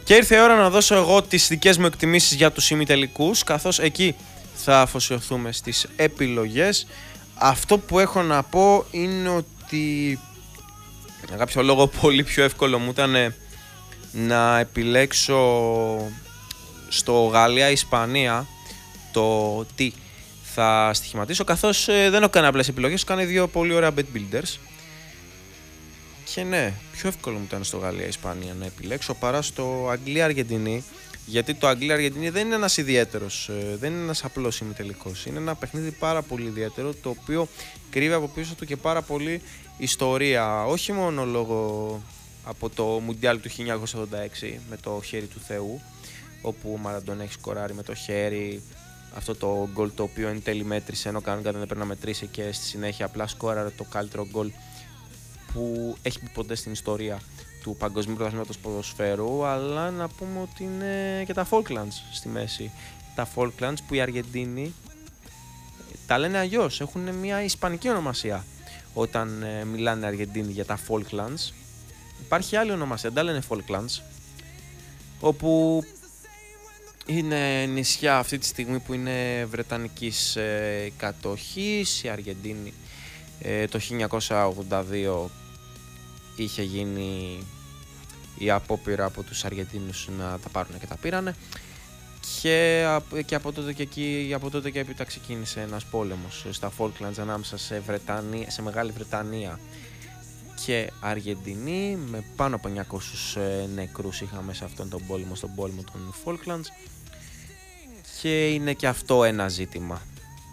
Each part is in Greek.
Και ήρθε η ώρα να δώσω εγώ τις δικές μου εκτιμήσεις για τους ημιτελικούς, καθώς εκεί θα αφοσιωθούμε στις επιλογές. Αυτό που έχω να πω είναι ότι για κάποιο λόγο πολύ πιο εύκολο μου ήταν να επιλέξω στο Γαλλία-Ισπανία το τι θα στοιχηματίσω, καθώς δεν έχω κάνει απλές επιλογές, έχω κάνει δύο πολύ ωραία bet builders. Και ναι, πιο εύκολο μου ήταν στο Γαλλία-Ισπανία να επιλέξω παρά στο Αγγλία-Αργεντινή, γιατί το Αγγλία-Αργεντινή δεν είναι ένας ιδιαίτερος, δεν είναι ένας απλός ημιτελικός. Είναι ένα παιχνίδι πάρα πολύ ιδιαίτερο, το οποίο κρύβει από πίσω του και πάρα πολύ ιστορία. Όχι μόνο λόγω από το Μουντιάλ του 1986 με το χέρι του Θεού, όπου ο Μαραντόνα έχει σκοράρει με το χέρι αυτό το γκολ, το οποίο εν τέλει μέτρησε, ενώ κανονικά δεν έπρεπε να μετρήσει και στη συνέχεια απλά σκόραρε το καλύτερο γκολ που έχει πει ποτέ στην ιστορία του Παγκοσμίου Πρωταθλήματος Ποδοσφαίρου. Αλλά να πούμε ότι είναι και τα Falklands στη μέση. Τα Falklands που οι Αργεντίνοι τα λένε αλλιώς, έχουν μια ισπανική ονομασία όταν μιλάνε Αργεντίνοι για τα Falklands. Υπάρχει άλλη ονομασία, δεν τα λένε Falklands, όπου είναι νησιά αυτή τη στιγμή που είναι βρετανικής κατοχής. Η Αργεντίνη το 1982 είχε γίνει η απόπειρα από τους Αργεντίνους να τα πάρουν και τα πήρανε, και από τότε και έπειτα ξεκίνησε ένας πόλεμος στα Falklands ανάμεσα σε Μεγάλη Βρετανία και Αργεντινή, με πάνω από 900 νεκρούς είχαμε σε αυτόν τον πόλεμο, στον πόλεμο των Falklands. Και είναι και αυτό ένα ζήτημα.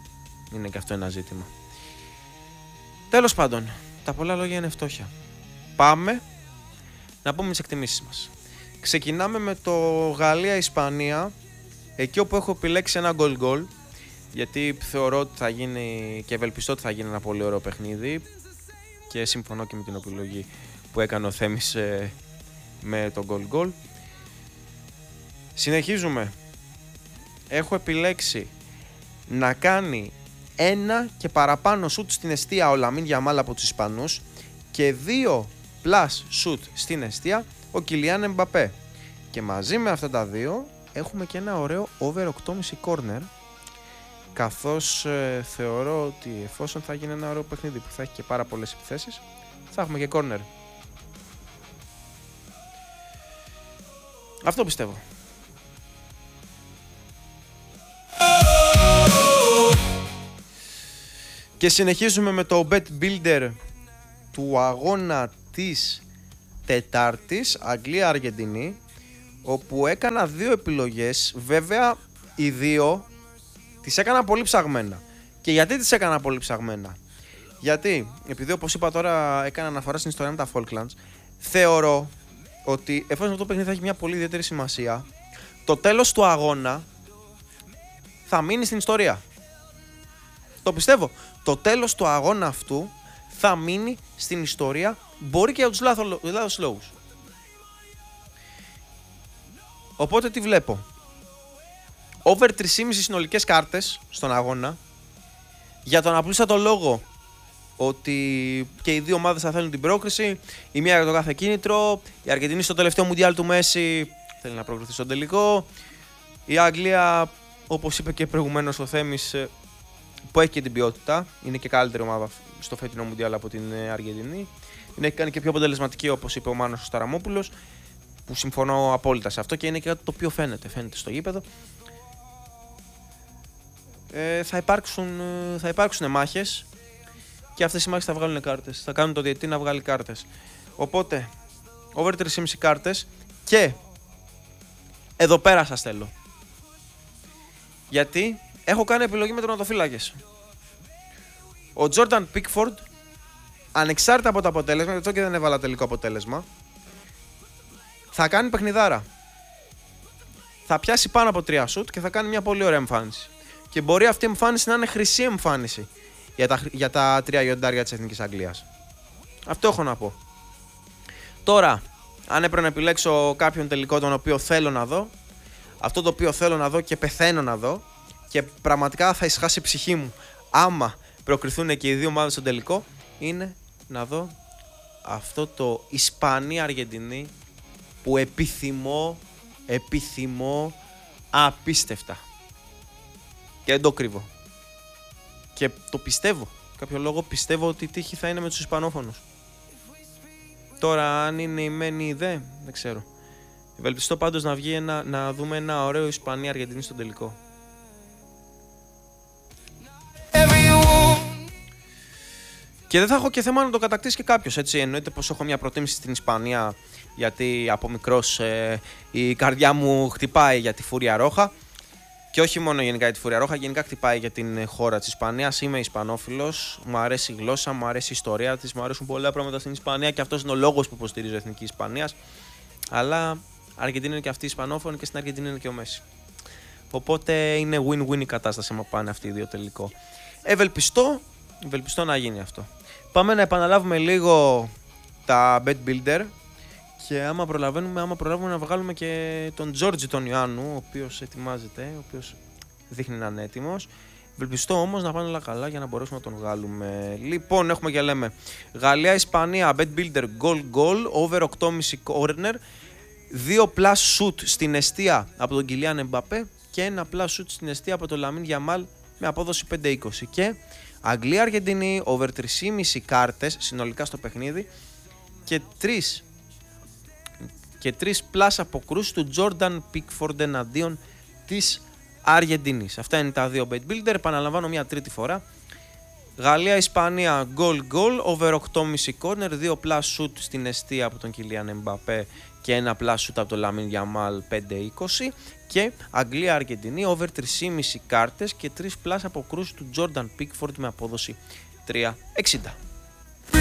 Τέλος πάντων, τα πολλά λόγια είναι φτώχεια. Πάμε να πούμε τις εκτιμήσεις μας. Ξεκινάμε με το Γαλλία-Ισπανία, εκεί όπου έχω επιλέξει ένα goal, γιατί θεωρώ ότι θα γίνει και ευελπιστώ ότι θα γίνει ένα πολύ ωραίο παιχνίδι, και συμφωνώ και με την επιλογή που έκανε ο Θέμης με το goal. Συνεχίζουμε. Έχω επιλέξει να κάνει ένα και παραπάνω σουτ στην εστία ο Λαμίν Γιαμάλ από τους Ισπανούς και 2 plus σουτ στην εστία ο Κιλιάν Εμπαπέ. Και μαζί με αυτά τα δύο έχουμε και ένα ωραίο over 8,5 corner, καθώς θεωρώ ότι εφόσον θα γίνει ένα ωραίο παιχνίδι που θα έχει και πάρα πολλές επιθέσεις, θα έχουμε και corner. Αυτό πιστεύω. Και συνεχίζουμε με το bet builder του αγώνα της Τετάρτης, Αγγλία-Αργεντινή, όπου έκανα δύο επιλογές. Βέβαια οι δύο τις έκανα πολύ ψαγμένα. Και γιατί τις έκανα πολύ ψαγμένα? Γιατί επειδή, όπως είπα τώρα, έκανα αναφορά στην ιστορία με τα Falklands, θεωρώ ότι εφόσον αυτό το παιχνίδι θα έχει μια πολύ ιδιαίτερη σημασία, το τέλος του αγώνα θα μείνει στην ιστορία. Το πιστεύω. Το τέλος του αγώνα αυτού θα μείνει στην ιστορία, μπορεί και για τους λάθος λόγους. Οπότε τι βλέπω? Over 3,5 συνολικές κάρτες στον αγώνα, για τον απλούστατο λόγο ότι και οι δύο ομάδες θα θέλουν την πρόκριση, η μία για το κάθε κίνητρο. Η Αργεντινή στο τελευταίο Μουντιάλ του Μέση θέλει να προκριθεί στον τελικό. Η Αγγλία, όπως είπε και προηγουμένως ο Θέμης, που έχει και την ποιότητα, είναι και καλύτερη ομάδα στο φετινό Μουντιάλ από την Αργεντινή. Την έχει κάνει και πιο αποτελεσματική, όπως είπε ο Μάνος Σταραμόπουλος, που συμφωνώ απόλυτα σε αυτό, και είναι και κάτι το οποίο φαίνεται στο γήπεδο. Θα υπάρξουν μάχες, και αυτές οι μάχες θα βγάλουν κάρτες. Θα κάνουν το διαιτητή να βγάλει κάρτες. Οπότε, over 3,5 κάρτες, και εδώ πέρα σας θέλω. Γιατί έχω κάνει επιλογή με τερματοφύλακες. Ο Τζόρνταν Πίκφορντ, ανεξάρτητα από το αποτέλεσμα, γιατί και δεν έβαλα τελικό αποτέλεσμα, θα κάνει παιχνιδάρα. Θα πιάσει πάνω από 3 σουτ και θα κάνει μια πολύ ωραία εμφάνιση. Και μπορεί αυτή η εμφάνιση να είναι χρυσή εμφάνιση για τα 3 λιοντάρια της Εθνικής Αγγλίας. Αυτό έχω να πω. Τώρα, αν έπρεπε να επιλέξω κάποιον τελικό τον οποίο θέλω να δω, αυτό το οποίο θέλω να δω και πεθαίνω να δω, και πραγματικά θα ησυχάσει η ψυχή μου άμα προκριθούν και οι δύο ομάδες στο τελικό, είναι να δω αυτό το Ισπανία-Αργεντινή που επιθυμώ επιθυμώ απίστευτα. Και δεν το κρύβω. Και το πιστεύω. Κάποιο λόγο πιστεύω ότι η τύχη θα είναι με τους Ισπανόφωνους. Τώρα αν είναι η μεν ή δε, δεν ξέρω. Ευελπιστώ πάντως να βγει να δούμε ένα ωραίο Ισπανία-Αργεντινή στον τελικό. Και δεν θα έχω και θέμα να το κατακτήσει και κάποιος, έτσι. Εννοείται πως έχω μια προτίμηση στην Ισπανία, γιατί από μικρός η καρδιά μου χτυπάει για τη Φούρια Ρόχα. Και όχι μόνο γενικά για τη Φούρια Ρόχα, γενικά χτυπάει για την χώρα της Ισπανίας. Είμαι Ισπανόφιλος, μου αρέσει η γλώσσα, μου αρέσει η ιστορία της, μου αρέσουν πολλά πράγματα στην Ισπανία και αυτός είναι ο λόγος που υποστηρίζω Εθνική Ισπανίας. Αλλά Αργεντινή είναι και αυτή η Ισπανόφωνη και στην Αργεντινή είναι και ο Μέση. Οπότε είναι win-win η κατάσταση άμα πάνε αυτοί οι δύο τελικό. Ευελπιστώ να γίνει αυτό. Πάμε να επαναλάβουμε λίγο τα bet builder και άμα προλαβαίνουμε να βγάλουμε και τον Τζόρτζι τον Ιωάννου, ο οποίος ετοιμάζεται, ο οποίος δείχνει να είναι έτοιμος. Ευελπιστώ όμως να πάνε όλα καλά για να μπορέσουμε να τον βγάλουμε. Λοιπόν, έχουμε και λέμε Γαλλία-Ισπανία, bet builder goal, over 8,5 corner, 2 plus shoot στην εστία από τον Κιλιάν Εμπαπέ και 1 plus shoot στην εστία από τον Λαμίν Γιαμάλ με απόδοση 5-20. Και Αγγλία-Αργεντινή, over 3,5 κάρτες συνολικά στο παιχνίδι και 3 plus αποκρούσεις του Jordan Pickford εναντίον της Αργεντινής. Αυτά είναι τα δύο bet builder. Επαναλαμβάνω μια τρίτη φορά. Γαλλία-Ισπανία goal, over 8,5 corner, 2 plus shoot στην εστία από τον Κιλιάν Εμπαπέ και 1 plus shoot από τον Λαμίν Γιαμάλ 5-20. Και Αγγλία-Αργεντινή, over 3,5 κάρτες και 3 plus αποκρούσεις του Jordan Pickford με απόδοση 3,60.